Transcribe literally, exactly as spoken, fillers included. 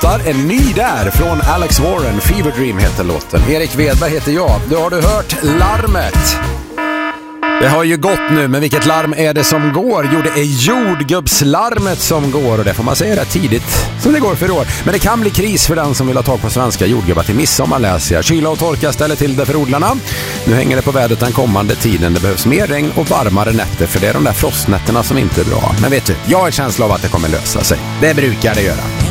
låtar. En ny där från Alex Warren. Fever Dream heter låten. Erik Wedberg heter jag. Då har du hört larmet. Det har ju gått nu, men vilket larm är det som går? Jo, det är jordgubbslarmet som går, och det får man säga rätt tidigt som det går för år. Men det kan bli kris för den som vill ha tag på svenska jordgubbar till midsommar, läser jag. Kyla och torka ställer till det för odlarna. Nu hänger det på vädret den kommande tiden. Det behövs mer regn och varmare nätter, för det är de där frostnätterna som inte är bra. Men vet du, jag har en känsla av att det kommer lösa sig. Det brukar det göra.